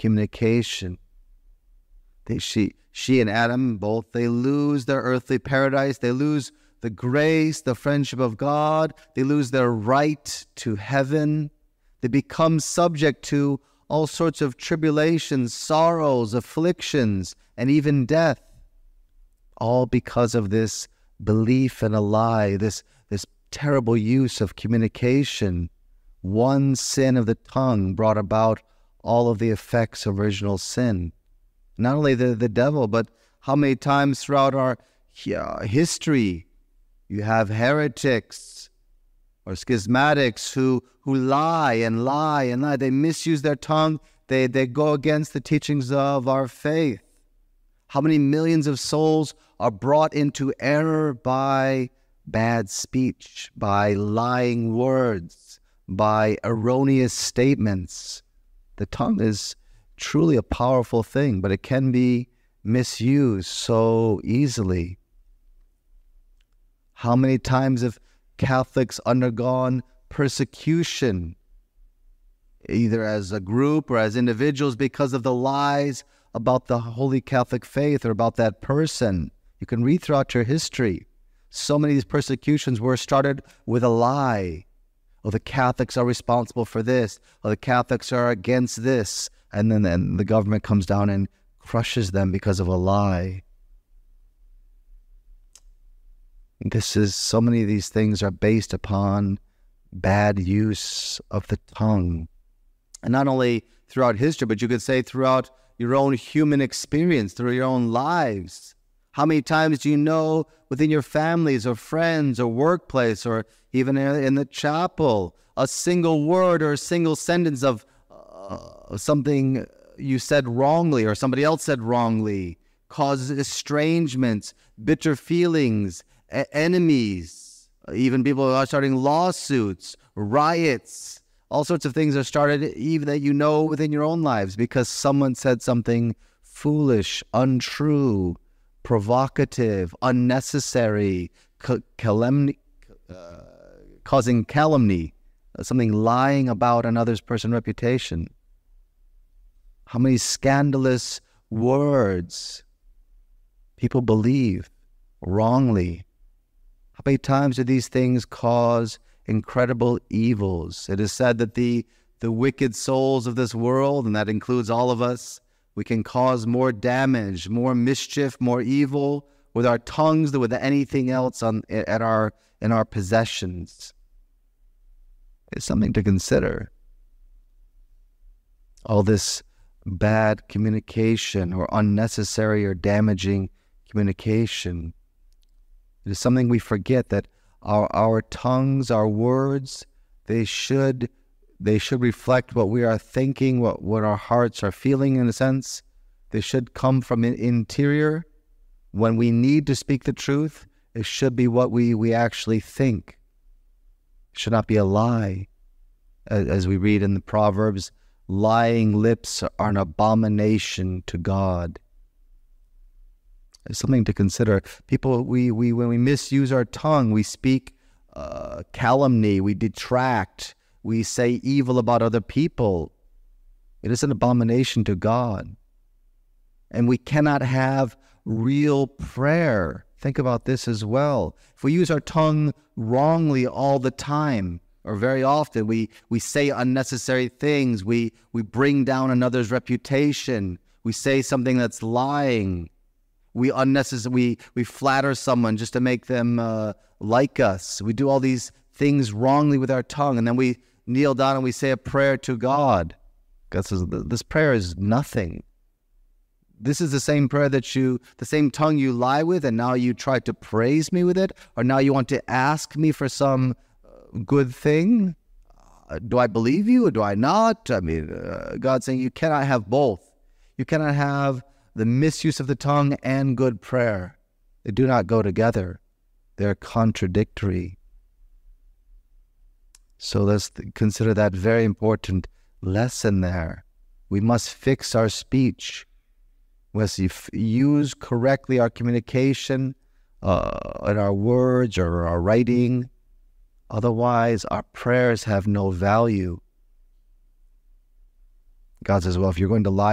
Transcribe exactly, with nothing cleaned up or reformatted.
communication. They, she, she and Adam, both, they lose their earthly paradise. They lose the grace, the friendship of God. They lose their right to heaven. They become subject to all sorts of tribulations, sorrows, afflictions, and even death. All because of this belief in a lie, this, this terrible use of communication. One sin of the tongue brought about all of the effects of original sin. Not only the, the devil, but how many times throughout our uh, history you have heretics or schismatics who, who lie and lie and lie. They misuse their tongue. They, they go against the teachings of our faith. How many millions of souls are brought into error by bad speech, by lying words, by erroneous statements? The tongue is truly a powerful thing, but it can be misused so easily. How many times have Catholics undergone persecution, either as a group or as individuals, because of the lies about the Holy Catholic faith or about that person? You can read throughout your history. So many of these persecutions were started with a lie. Oh, the Catholics are responsible for this. Oh, the Catholics are against this. And then, then the government comes down and crushes them because of a lie. This is, so many of these things are based upon bad use of the tongue. And not only throughout history, but you could say throughout your own human experience, through your own lives. How many times do you know within your families or friends or workplace or even in the chapel, a single word or a single sentence of uh, something you said wrongly or somebody else said wrongly causes estrangements, bitter feelings, e- enemies, even people are starting lawsuits, riots. All sorts of things are started even that you know within your own lives because someone said something foolish, untrue, provocative, unnecessary, ca- calumny, uh, causing calumny, uh, something lying about another person's reputation. How many scandalous words people believe wrongly? How many times do these things cause incredible evils? It is said that the, the wicked souls of this world, and that includes all of us, we can cause more damage, more mischief, more evil with our tongues than with anything else on, at our, in our possessions. It's something to consider. All this bad communication or unnecessary or damaging communication. It is something we forget that Our our tongues, our words, they should they should reflect what we are thinking, what, what our hearts are feeling in a sense. They should come from an interior. When we need to speak the truth, it should be what we, we actually think. It should not be a lie. As, as we read in the Proverbs, lying lips are an abomination to God. It's something to consider. People, we, we when we misuse our tongue, we speak uh, calumny, we detract, we say evil about other people. It is an abomination to God. And we cannot have real prayer. Think about this as well. If we use our tongue wrongly all the time, or very often, we, we say unnecessary things, we, we bring down another's reputation, we say something that's lying, We unnecessary. We we flatter someone just to make them uh, like us. We do all these things wrongly with our tongue, and then we kneel down and we say a prayer to God. God says this prayer is nothing. This is the same prayer that you, the same tongue you lie with, and now you try to praise me with it, or now you want to ask me for some good thing. Uh, do I believe you or do I not? I mean, uh, God's saying you cannot have both. You cannot have the misuse of the tongue and good prayer. They do not go together. They're contradictory. So let's consider that very important lesson there. We must fix our speech. We must use correctly our communication, uh, in our words or our writing. Otherwise, our prayers have no value. God says, well, if you're going to lie